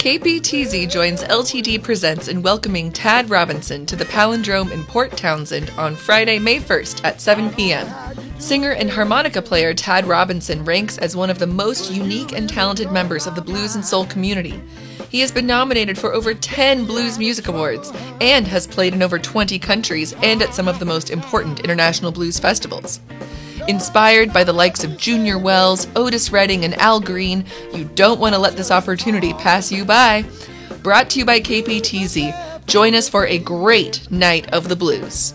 KPTZ joins LTD Presents in welcoming Tad Robinson to the Palindrome in Port Townsend on Friday, May 1st at 7 p.m. Singer and harmonica player Tad Robinson ranks as one of the most unique and talented members of the blues and soul community. He has been nominated for over 10 Blues Music Awards and has played in over 20 countries and at some of the most important international blues festivals. Inspired by the likes of Junior Wells, Otis Redding, and Al Green, you don't want to let this opportunity pass you by. Brought to you by KPTZ, join us for a great night of the blues.